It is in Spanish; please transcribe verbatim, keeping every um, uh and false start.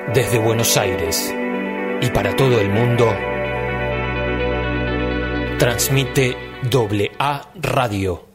Desde Buenos Aires y para todo el mundo, transmite Doble A Radio.